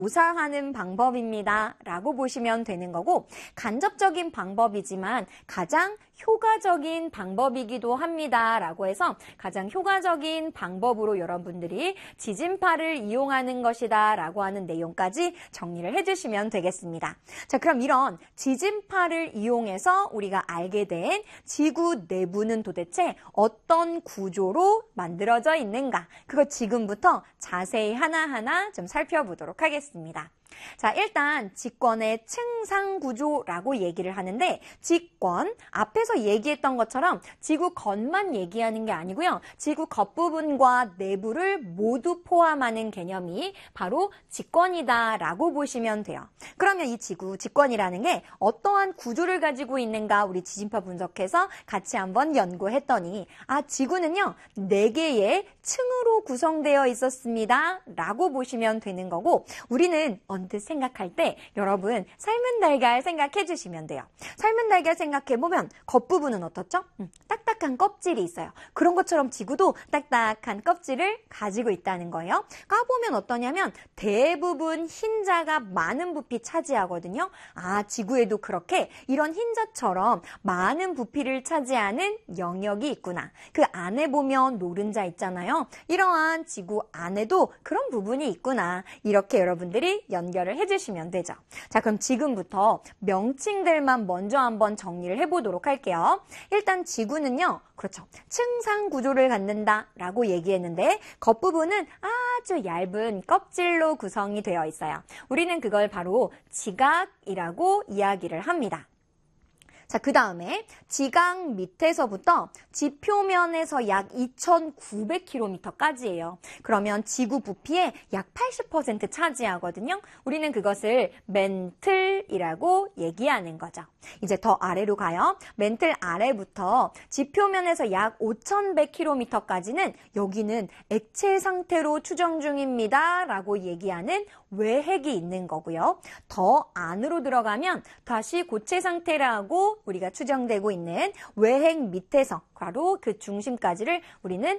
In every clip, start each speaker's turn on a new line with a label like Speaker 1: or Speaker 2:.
Speaker 1: 묘사하는 방법입니다. 라고 보시면 되는 거고, 간접적인 방법이지만 가장 효과적인 방법이기도 합니다. 라고 해서 가장 효과적인 방법으로 여러분들이 지진파를 이용하는 것이다. 라고 하는 내용까지 정리를 해주시면 되겠습니다. 자, 그럼 이런 지진파를 이용해서 우리가 알게 된 지구 내부는 도대체 어떤 구조로 만들어져 있는가? 그거 지금부터 자세히 하나하나 좀 살펴보도록 하겠습니다. 자, 일단 직권의 층상구조라고 얘기를 하는데, 직권, 앞에서 얘기했던 것처럼 지구 겉만 얘기하는 게 아니고요. 지구 겉부분과 내부를 모두 포함하는 개념이 바로 직권이다라고 보시면 돼요. 그러면 이 지구, 직권이라는 게 어떠한 구조를 가지고 있는가 우리 지진파 분석해서 같이 한번 연구했더니, 지구는요, 4개의 층으로 구성되어 있었습니다. 라고 보시면 되는 거고, 우리는 언뜻 생각할 때 여러분 삶은 달걀 생각해 주시면 돼요. 삶은 달걀 생각해보면 겉부분은 어떻죠? 딱딱한 껍질이 있어요. 그런 것처럼 지구도 딱딱한 껍질을 가지고 있다는 거예요. 까보면 어떠냐면 대부분 흰자가 많은 부피 차지하거든요. 지구에도 그렇게 이런 흰자처럼 많은 부피를 차지하는 영역이 있구나. 그 안에 보면 노른자 있잖아요. 이러한 지구 안에도 그런 부분이 있구나. 이렇게 여러분들이 연결을 해주시면 되죠. 자, 그럼 지금부터 명칭들만 먼저 한번 정리를 해보도록 할게요. 일단 지구는요, 그렇죠. 층상 구조를 갖는다 라고 얘기했는데 겉부분은 아주 얇은 껍질로 구성이 되어 있어요. 우리는 그걸 바로 지각이라고 이야기를 합니다. 자, 그 다음에 지각 밑에서부터 지표면에서 약 2,900km까지예요. 그러면 지구 부피의 약 80% 차지하거든요. 우리는 그것을 맨틀이라고 얘기하는 거죠. 이제 더 아래로 가요. 맨틀 아래부터 지표면에서 약 5,100km까지는 여기는 액체 상태로 추정 중입니다. 라고 얘기하는 외핵이 있는 거고요. 더 안으로 들어가면 다시 고체 상태라고 우리가 추정되고 있는 외핵 밑에서 바로 그 중심까지를 우리는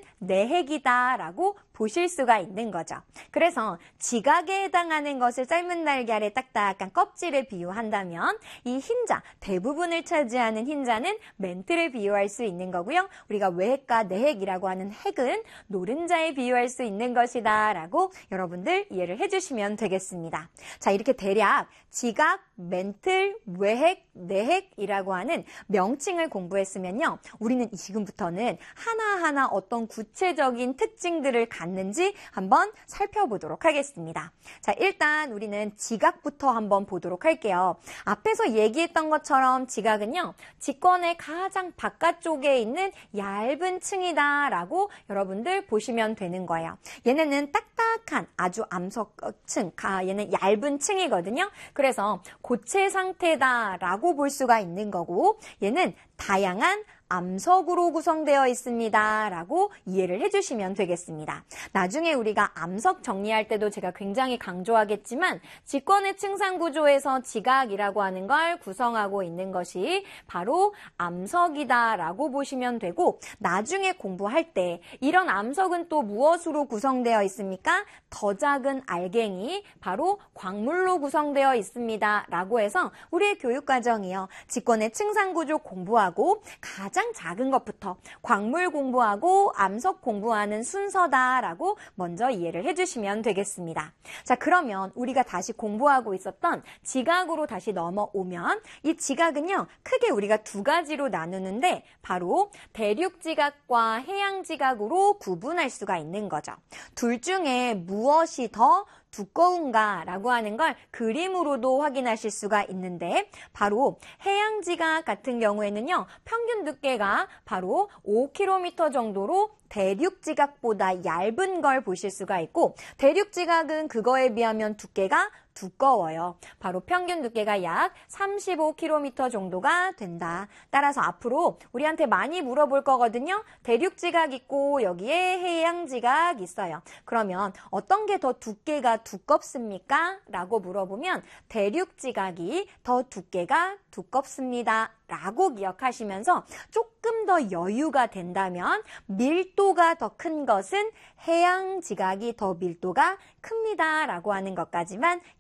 Speaker 1: 내핵이다라고 보실 수가 있는 거죠. 그래서 지각에 해당하는 것을 삶은 달걀의 딱딱한 껍질에 비유한다면 이 흰자, 대부분을 차지하는 흰자는 맨틀에 비유할 수 있는 거고요. 우리가 외핵과 내핵이라고 하는 핵은 노른자에 비유할 수 있는 것이다 라고 여러분들 이해를 해주시면 되겠습니다. 자, 이렇게 대략 지각, 맨틀, 외핵, 내핵이라고 하는 명칭을 공부했으면요. 우리는 지금부터는 하나하나 어떤 구체적인 특징들을 갖는지 한번 살펴보도록 하겠습니다. 자, 일단 우리는 지각부터 한번 보도록 할게요. 앞에서 얘기했던 것처럼 지각은요. 직권의 가장 바깥쪽에 있는 얇은 층이다라고 여러분들 보시면 되는 거예요. 얘네는 딱딱한 아주 암석층, 얘는 얇은 층이거든요. 그래서 고체 상태다라고 볼 수가 있는 거고 얘는 다양한 암석으로 구성되어 있습니다. 라고 이해를 해주시면 되겠습니다. 나중에 우리가 암석 정리할 때도 제가 굉장히 강조하겠지만 직권의 층상 구조에서 지각이라고 하는 걸 구성하고 있는 것이 바로 암석이다 라고 보시면 되고 나중에 공부할 때 이런 암석은 또 무엇으로 구성되어 있습니까? 더 작은 알갱이 바로 광물로 구성되어 있습니다. 라고 해서 우리의 교육과정이요. 직권의 층상 구조 공부하고 가장 작은 것부터 광물 공부하고 암석 공부하는 순서다라고 먼저 이해를 해주시면 되겠습니다. 자, 그러면 우리가 다시 공부하고 있었던 지각으로 다시 넘어오면 이 지각은요, 크게 우리가 두 가지로 나누는데 바로 대륙지각과 해양지각으로 구분할 수가 있는 거죠. 둘 중에 무엇이 더 두꺼운가라고 하는 걸 그림으로도 확인하실 수가 있는데 바로 해양지각 같은 경우에는요. 평균 두께가 바로 5km 정도로 대륙지각보다 얇은 걸 보실 수가 있고 대륙지각은 그거에 비하면 두께가 두꺼워요. 바로 평균 두께가 약 35km 정도가 된다. 따라서 앞으로 우리한테 많이 물어볼 거거든요. 대륙지각 있고 여기에 해양지각 있어요. 그러면 어떤 게 더 두께가 두껍습니까? 라고 물어보면 대륙지각이 더 두께가 두껍습니다. 라고 기억하시면서 조금 더 여유가 된다면 밀도가 더 큰 것은 해양지각이 더 밀도가 큽니다. 라고 하는 것까지만